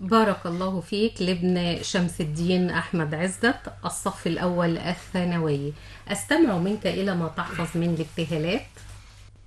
بارك الله فيك لابن شمس الدين أحمد عزت، الصف الأول الثانوي. أستمع منك إلى ما تحفظ من الابتهالات.